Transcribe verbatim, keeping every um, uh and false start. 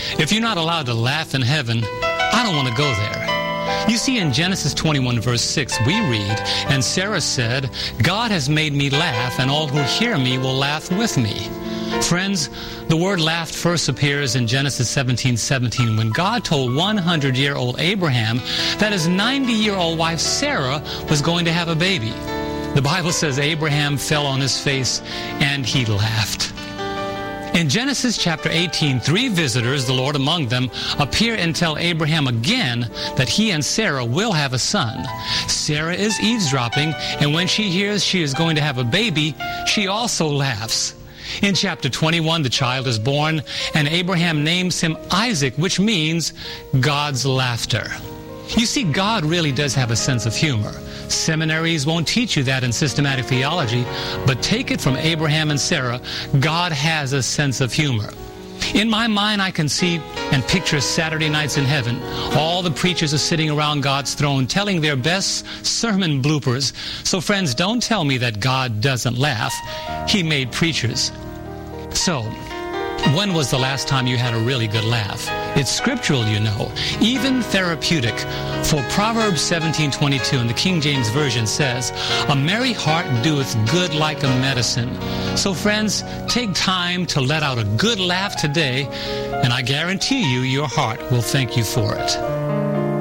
If you're not allowed to laugh in heaven, I don't want to go there. You see, in Genesis twenty-one, verse six, we read, "And Sarah said, God has made me laugh, and all who hear me will laugh with me." Friends, the word laughed first appears in Genesis seventeen seventeen when God told one hundred-year-old Abraham that his ninety-year-old wife Sarah was going to have a baby. The Bible says Abraham fell on his face and he laughed. In Genesis chapter eighteen, three visitors, the Lord among them, appear and tell Abraham again that he and Sarah will have a son. Sarah is eavesdropping, and when she hears she is going to have a baby, she also laughs. In chapter twenty-one, the child is born, and Abraham names him Isaac, which means God's laughter. You see, God really does have a sense of humor. Seminaries won't teach you that in systematic theology, but take it from Abraham and Sarah, God has a sense of humor. In my mind, I can see and picture Saturday nights in heaven. All the preachers are sitting around God's throne telling their best sermon bloopers. So friends, don't tell me that God doesn't laugh. He made preachers. So, when was the last time you had a really good laugh? It's scriptural, you know, even therapeutic. For Proverbs seventeen twenty-two in the King James Version says, "A merry heart doeth good like a medicine." So friends, take time to let out a good laugh today, and I guarantee you your heart will thank you for it.